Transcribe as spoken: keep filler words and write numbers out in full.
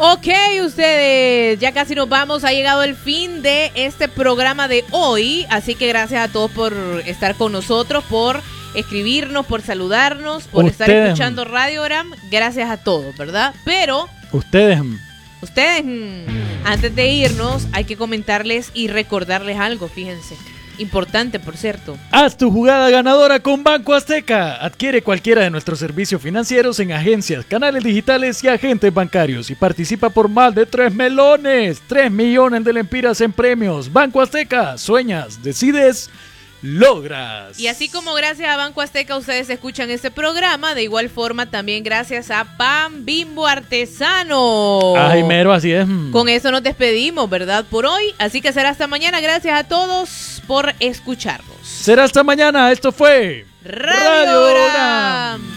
Ok, ustedes, ya casi nos vamos, ha llegado el fin de este programa de hoy, así que gracias a todos por estar con nosotros, por escribirnos, por saludarnos, por ustedes, estar escuchando Radiogram, gracias a todos, ¿verdad? Pero ustedes, ustedes, antes de irnos, hay que comentarles y recordarles algo, fíjense. Importante, por cierto. Haz tu jugada ganadora con Banco Azteca. Adquiere cualquiera de nuestros servicios financieros en agencias, canales digitales y agentes bancarios y participa por más de tres melones, tres millones de lempiras en premios. Banco Azteca, sueñas, decides, logras. Y así como gracias a Banco Azteca ustedes escuchan este programa, de igual forma también gracias a Pan Bimbo Artesano. Ay, mero, así es. Con eso nos despedimos, ¿verdad? Por hoy, así que será hasta mañana. Gracias a todos por escucharnos. Será hasta mañana. Esto fue Radio Radiogram.